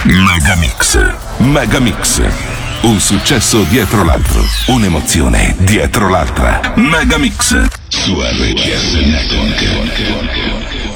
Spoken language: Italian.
Megamix. Megamix. Un successo dietro l'altro. Un'emozione dietro l'altra. Megamix. Su RCS Network.